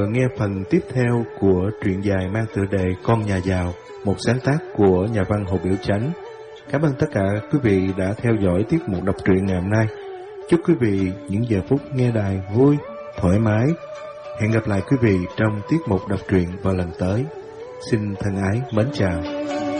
Nghe phần tiếp theo của truyện dài mang tựa đề Con Nhà Giàu, một sáng tác của nhà văn Hồ Biểu Chánh. Cảm ơn tất cả quý vị đã theo dõi tiết mục đọc truyện ngày hôm nay. Chúc quý vị những giờ phút nghe đài vui, thoải mái. Hẹn gặp lại quý vị trong tiết mục đọc truyện vào lần tới. Xin thân ái mến chào.